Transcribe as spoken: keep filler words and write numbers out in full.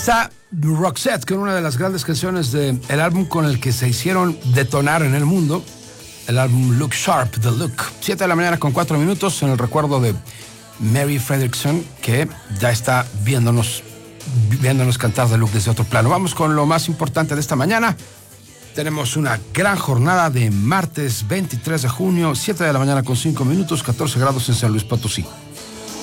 está Roxette con una de las grandes canciones del álbum con el que se hicieron detonar en el mundo, el álbum Look Sharp, The Look. siete de la mañana con cuatro minutos en el recuerdo de Mary Fredriksson, que ya está viéndonos, viéndonos cantar The Look desde otro plano. Vamos con lo más importante de esta mañana. Tenemos una gran jornada de martes veintitrés de junio, siete de la mañana con cinco minutos, catorce grados en San Luis Potosí.